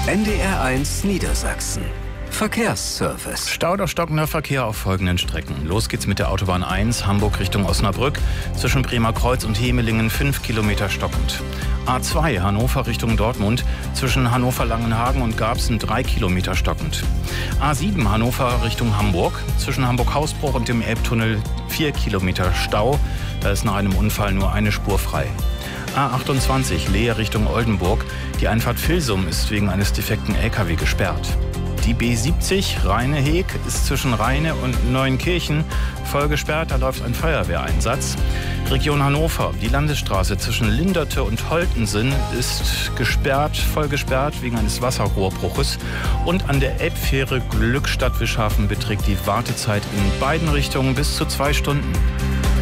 NDR1 Niedersachsen. Verkehrsservice. Stau oder stockender Verkehr auf folgenden Strecken. Los geht's mit der Autobahn 1, Hamburg Richtung Osnabrück. Zwischen Bremerkreuz und Hemelingen 5 Kilometer stockend. A2, Hannover Richtung Dortmund. Zwischen Hannover-Langenhagen und Garbsen 3 Kilometer stockend. A7, Hannover Richtung Hamburg. Zwischen Hamburg-Hausbruch und dem Elbtunnel 4 Kilometer Stau. Da ist nach einem Unfall nur eine Spur frei. A28, Lehe Richtung Oldenburg. Die Einfahrt Vilsum ist wegen eines defekten LKW gesperrt. Die B70 Rheine-Heeg ist zwischen Rheine und Neuenkirchen voll gesperrt. Da läuft ein Feuerwehreinsatz. Region Hannover. Die Landesstraße zwischen Linderte und Holtensen ist voll gesperrt wegen eines Wasserrohrbruches. Und an der Elbfähre Glückstadt-Wischhafen beträgt die Wartezeit in beiden Richtungen bis zu 2 Stunden.